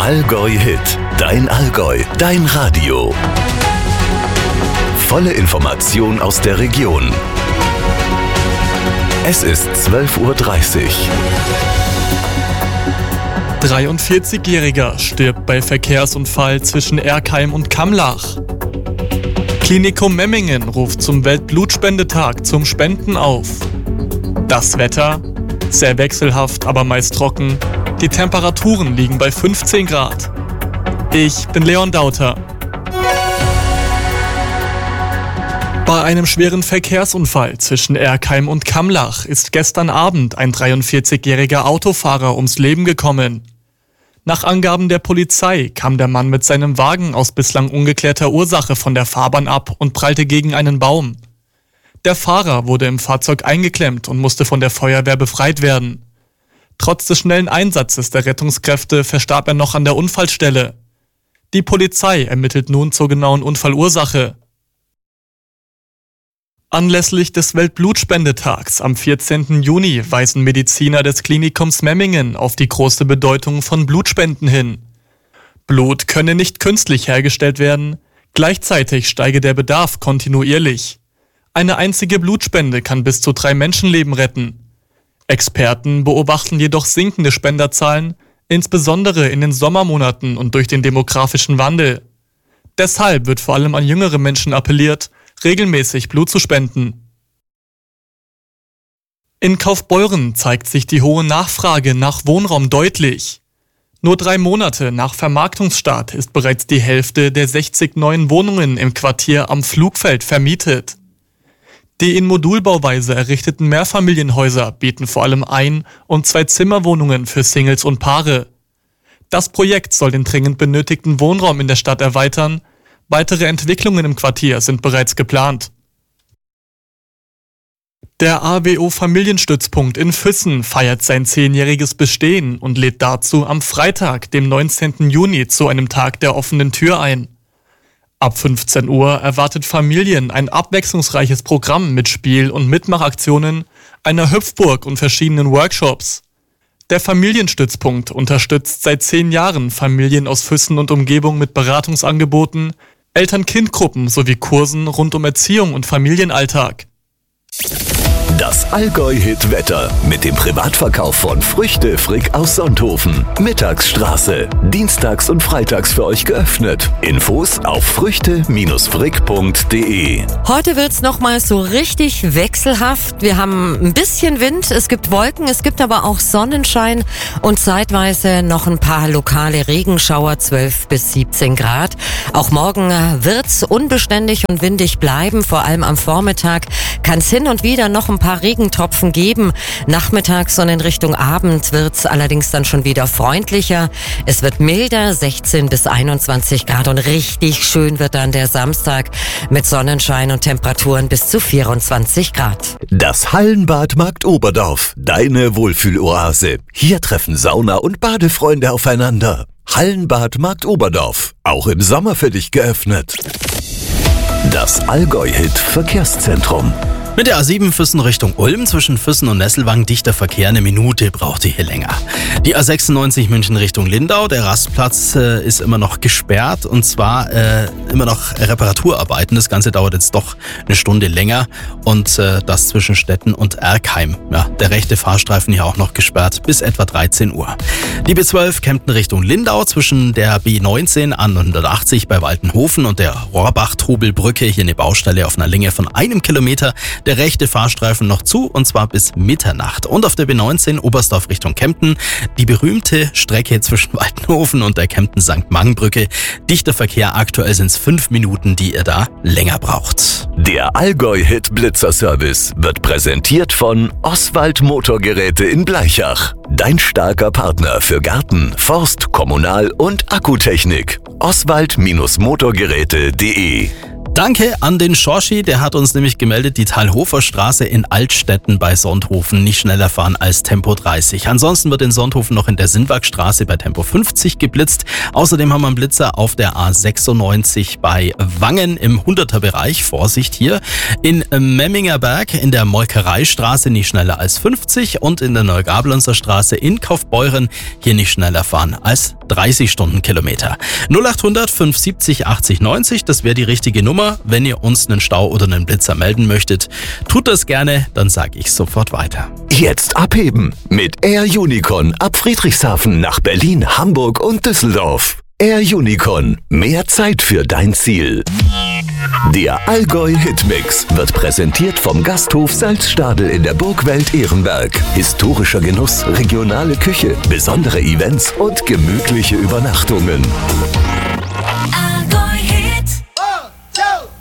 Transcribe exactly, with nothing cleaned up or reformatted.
Allgäu Hit, dein Allgäu, dein Radio. Volle Information aus der Region. Es ist zwölf Uhr dreißig. dreiundvierzigjähriger stirbt bei Verkehrsunfall zwischen Erkheim und Kamlach. Klinikum Memmingen ruft zum Weltblutspendetag zum Spenden auf. Das Wetter? Sehr wechselhaft, aber meist trocken. Die Temperaturen liegen bei fünfzehn Grad. Ich bin Leon Dauter. Bei einem schweren Verkehrsunfall zwischen Erkheim und Kamlach ist gestern Abend ein dreiundvierzigjähriger Autofahrer ums Leben gekommen. Nach Angaben der Polizei kam der Mann mit seinem Wagen aus bislang ungeklärter Ursache von der Fahrbahn ab und prallte gegen einen Baum. Der Fahrer wurde im Fahrzeug eingeklemmt und musste von der Feuerwehr befreit werden. Trotz des schnellen Einsatzes der Rettungskräfte verstarb er noch an der Unfallstelle. Die Polizei ermittelt nun zur genauen Unfallursache. Anlässlich des Weltblutspendetags am vierzehnten Juni weisen Mediziner des Klinikums Memmingen auf die große Bedeutung von Blutspenden hin. Blut könne nicht künstlich hergestellt werden, gleichzeitig steige der Bedarf kontinuierlich. Eine einzige Blutspende kann bis zu drei Menschenleben retten. Experten beobachten jedoch sinkende Spenderzahlen, insbesondere in den Sommermonaten und durch den demografischen Wandel. Deshalb wird vor allem an jüngere Menschen appelliert, regelmäßig Blut zu spenden. In Kaufbeuren zeigt sich die hohe Nachfrage nach Wohnraum deutlich. Nur drei Monate nach Vermarktungsstart ist bereits die Hälfte der sechzig neuen Wohnungen im Quartier am Flugfeld vermietet. Die in Modulbauweise errichteten Mehrfamilienhäuser bieten vor allem Ein- und Zwei-Zimmerwohnungen für Singles und Paare. Das Projekt soll den dringend benötigten Wohnraum in der Stadt erweitern. Weitere Entwicklungen im Quartier sind bereits geplant. Der A W O-Familienstützpunkt in Füssen feiert sein zehnjähriges Bestehen und lädt dazu am Freitag, dem neunzehnten Juni, zu einem Tag der offenen Tür ein. Ab fünfzehn Uhr erwartet Familien ein abwechslungsreiches Programm mit Spiel- und Mitmachaktionen, einer Hüpfburg und verschiedenen Workshops. Der Familienstützpunkt unterstützt seit zehn Jahren Familien aus Füssen und Umgebung mit Beratungsangeboten, Eltern-Kind-Gruppen sowie Kursen rund um Erziehung und Familienalltag. Das Allgäu-Hit-Wetter mit dem Privatverkauf von Früchte Frick aus Sonthofen. Mittagsstraße. Dienstags und freitags für euch geöffnet. Infos auf früchte frick punkt de. Heute wird's nochmal so richtig wechselhaft. Wir haben ein bisschen Wind, es gibt Wolken, es gibt aber auch Sonnenschein und zeitweise noch ein paar lokale Regenschauer, zwölf bis siebzehn Grad. Auch morgen wird's unbeständig und windig bleiben. Vor allem am Vormittag kann's hin und wieder noch ein paar Regentropfen geben. Nachmittags und in Richtung Abend wird's allerdings dann schon wieder freundlicher. Es wird milder, sechzehn bis einundzwanzig Grad und richtig schön wird dann der Samstag mit Sonnenschein und Temperaturen bis zu vierundzwanzig Grad. Das Hallenbad Markt Oberdorf, deine Wohlfühloase. Hier treffen Sauna- und Badefreunde aufeinander. Hallenbad Markt Oberdorf, auch im Sommer für dich geöffnet. Das Allgäu-Hit Verkehrszentrum. Mit der A sieben Füssen Richtung Ulm zwischen Füssen und Nesselwang dichter Verkehr, eine Minute braucht ihr hier länger. Die A sechsundneunzig München Richtung Lindau, der Rastplatz äh, ist immer noch gesperrt und zwar äh, immer noch Reparaturarbeiten. Das Ganze dauert jetzt doch eine Stunde länger und äh, das zwischen Stetten und Erkheim. Ja, der rechte Fahrstreifen hier auch noch gesperrt bis etwa dreizehn Uhr. Die B zwölf Kempten Richtung Lindau zwischen der B neunzehn A hundertachtzig bei Waltenhofen und der Rohrbach-Trubelbrücke, hier eine Baustelle auf einer Länge von einem Kilometer. Der rechte Fahrstreifen noch zu und zwar bis Mitternacht. Und auf der B neunzehn Oberstdorf Richtung Kempten die berühmte Strecke zwischen Waltenhofen und der Kempten-Sankt Mangen-Brücke. Dichter Verkehr, aktuell sind es fünf Minuten, die ihr da länger braucht. Der Allgäu-Hit Blitzer-Service wird präsentiert von Oswald Motorgeräte in Blaichach. Dein starker Partner für Garten, Forst, Kommunal- und Akkutechnik. Oswald Motorgeräte punkt de. Danke an den Schorschi, der hat uns nämlich gemeldet, die Talhofer Straße in Altstetten bei Sonthofen nicht schneller fahren als Tempo dreißig. Ansonsten wird in Sonthofen noch in der Sinnwagstraße bei Tempo fünfzig geblitzt. Außerdem haben wir einen Blitzer auf der A sechsundneunzig bei Wangen im hunderter Bereich. Vorsicht hier. In Memminger Berg in der Molkereistraße nicht schneller als fünfzig und in der Neugablonzer Straße in Kaufbeuren hier nicht schneller fahren als dreißig Stundenkilometer. null acht hundert fünf siebzig achtzig neunzig, das wäre die richtige Nummer, wenn ihr uns einen Stau oder einen Blitzer melden möchtet. Tut das gerne, dann sage ich sofort weiter. Jetzt abheben mit Air Unicon ab Friedrichshafen nach Berlin, Hamburg und Düsseldorf. Air Unicon, mehr Zeit für dein Ziel. Der Allgäu Hitmix wird präsentiert vom Gasthof Salzstadel in der Burgwelt Ehrenberg. Historischer Genuss, regionale Küche, besondere Events und gemütliche Übernachtungen.